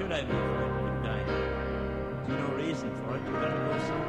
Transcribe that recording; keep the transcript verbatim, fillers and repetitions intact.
should I be frightened of dying? There's no reason for it. You're going to go someday.